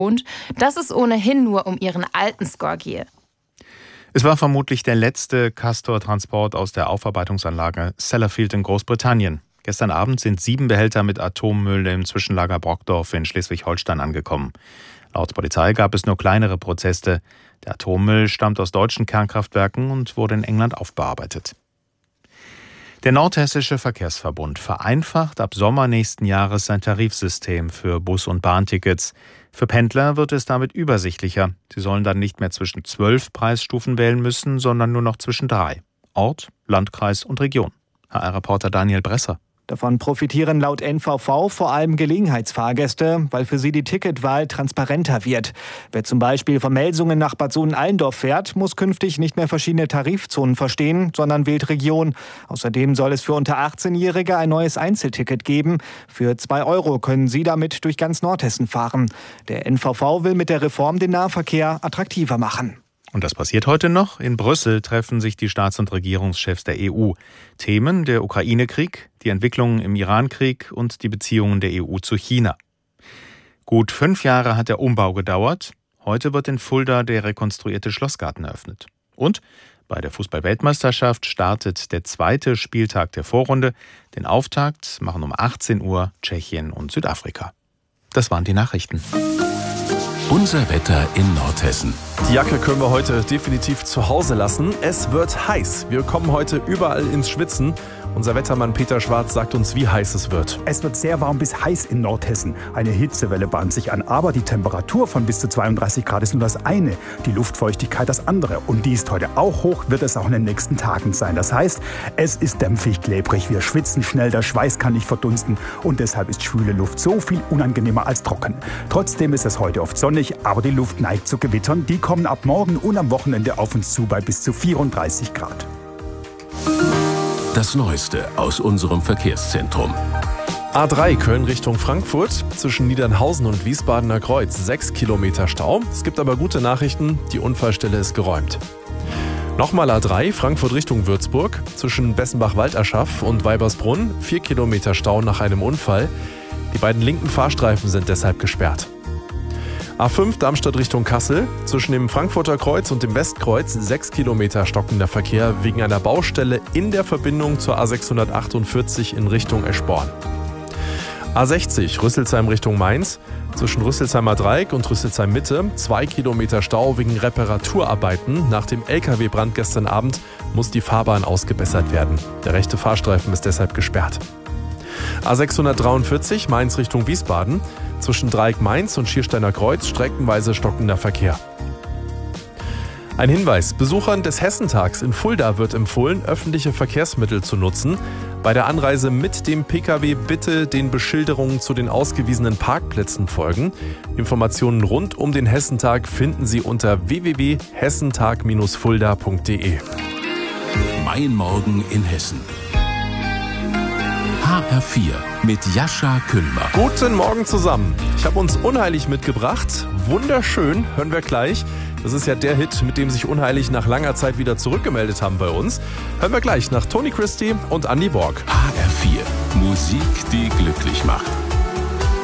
Und dass es ohnehin nur um ihren alten Score gehe. Es war vermutlich der letzte Castor-Transport aus der Aufarbeitungsanlage Sellafield in Großbritannien. Gestern Abend sind 7 Behälter mit Atommüll im Zwischenlager Brockdorf in Schleswig-Holstein angekommen. Laut Polizei gab es nur kleinere Proteste. Der Atommüll stammt aus deutschen Kernkraftwerken und wurde in England aufbearbeitet. Der Nordhessische Verkehrsverbund vereinfacht ab Sommer nächsten Jahres sein Tarifsystem für Bus- und Bahntickets. Für Pendler wird es damit übersichtlicher. Sie sollen dann nicht mehr zwischen 12 Preisstufen wählen müssen, sondern nur noch zwischen 3. Ort, Landkreis und Region. HR-Reporter Daniel Bresser. Davon profitieren laut NVV vor allem Gelegenheitsfahrgäste, weil für sie die Ticketwahl transparenter wird. Wer zum Beispiel von Melsungen nach Bad Sohn-Allendorf fährt, muss künftig nicht mehr verschiedene Tarifzonen verstehen, sondern wählt Region. Außerdem soll es für unter 18-Jährige ein neues Einzelticket geben. Für 2 € können sie damit durch ganz Nordhessen fahren. Der NVV will mit der Reform den Nahverkehr attraktiver machen. Und das passiert heute noch. In Brüssel treffen sich die Staats- und Regierungschefs der EU. Themen: der Ukraine-Krieg, die Entwicklungen im Iran-Krieg und die Beziehungen der EU zu China. Gut 5 Jahre hat der Umbau gedauert. Heute wird in Fulda der rekonstruierte Schlossgarten eröffnet. Und bei der Fußball-Weltmeisterschaft startet der 2. Spieltag der Vorrunde. Den Auftakt machen um 18 Uhr Tschechien und Südafrika. Das waren die Nachrichten. Unser Wetter in Nordhessen. Die Jacke können wir heute definitiv zu Hause lassen. Es wird heiß. Wir kommen heute überall ins Schwitzen. Unser Wettermann Peter Schwarz sagt uns, wie heiß es wird. Es wird sehr warm bis heiß in Nordhessen. Eine Hitzewelle bahnt sich an, aber die Temperatur von bis zu 32 Grad ist nur das eine, die Luftfeuchtigkeit das andere. Und die ist heute auch hoch, wird es auch in den nächsten Tagen sein. Das heißt, es ist dämpfig, klebrig, wir schwitzen schnell, der Schweiß kann nicht verdunsten und deshalb ist schwüle Luft so viel unangenehmer als trocken. Trotzdem ist es heute oft sonnig, aber die Luft neigt zu Gewittern. Die kommen ab morgen und am Wochenende auf uns zu bei bis zu 34 Grad. Das Neueste aus unserem Verkehrszentrum. A3 Köln Richtung Frankfurt, zwischen Niedernhausen und Wiesbadener Kreuz 6 Kilometer Stau. Es gibt aber gute Nachrichten, die Unfallstelle ist geräumt. Nochmal A3 Frankfurt Richtung Würzburg, zwischen Bessenbach-Walderschaff und Weibersbrunn 4 Kilometer Stau nach einem Unfall. Die beiden linken Fahrstreifen sind deshalb gesperrt. A5 Darmstadt Richtung Kassel, zwischen dem Frankfurter Kreuz und dem Westkreuz 6 Kilometer stockender Verkehr wegen einer Baustelle in der Verbindung zur A648 in Richtung Eschborn. A60 Rüsselsheim Richtung Mainz, zwischen Rüsselsheimer Dreieck und Rüsselsheim Mitte 2 Kilometer Stau wegen Reparaturarbeiten. Nach dem LKW-Brand gestern Abend muss die Fahrbahn ausgebessert werden. Der rechte Fahrstreifen ist deshalb gesperrt. A643 Mainz Richtung Wiesbaden, zwischen Dreieck Mainz und Schiersteiner Kreuz streckenweise stockender Verkehr. Ein Hinweis: Besuchern des Hessentags in Fulda wird empfohlen, öffentliche Verkehrsmittel zu nutzen. Bei der Anreise mit dem Pkw bitte den Beschilderungen zu den ausgewiesenen Parkplätzen folgen. Informationen rund um den Hessentag finden Sie unter www.hessentag-fulda.de. Mein Morgen in Hessen. HR4 mit Jascha Kühnbach. Guten Morgen zusammen. Ich habe uns Unheilig mitgebracht. Wunderschön, hören wir gleich. Das ist ja der Hit, mit dem sich Unheilig nach langer Zeit wieder zurückgemeldet haben bei uns. Hören wir gleich nach Tony Christie und Andy Borg. HR4, Musik, die glücklich macht.